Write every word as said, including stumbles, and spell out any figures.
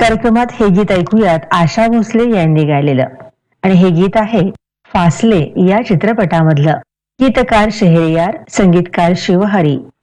कार्यक्रमात हे गीत ऐकूयात आशा भोसले यांनी गायलेलं, आणि हे गीत आहे फासले या चित्रपटामधलं. गीतकार शेहरयार, संगीतकार शिवहरी.